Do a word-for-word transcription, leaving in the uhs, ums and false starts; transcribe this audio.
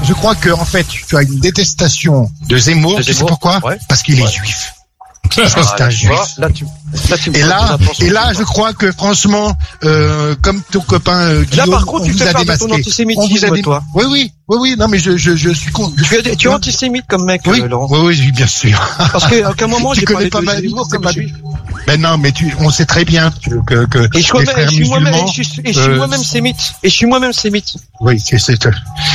je crois que en fait, tu as une détestation de Zemmour. De Tu sais Zemmour, pourquoi? ouais. Parce qu'il Ouais. est juif. Parce que c'est un là, juif. Là, tu, là, tu me Et prends là, n'importe et là, quoi. je crois que franchement, euh, comme ton copain euh, Là, Guillaume, par contre, on tu vous fais a part de ton démasqué. antisémitisme, On vous a dé- toi. Oui, oui, oui, oui. Non, mais je, je, je suis con. Je Tu suis, es, tu es antisémite comme mec, oui, euh, Laurent. oui, oui, oui, bien sûr. Parce qu'à aucun moment, Tu j'ai connais parlé pas de ma vie, Zemmour c'est comme pas juif. Ben non, mais tu, on sait très bien que, que, que Et je, les suis frères moi-même, et musulmans. je suis, et je suis euh, moi-même sémite. Et je suis moi-même sémite. Oui, c'est, c'est,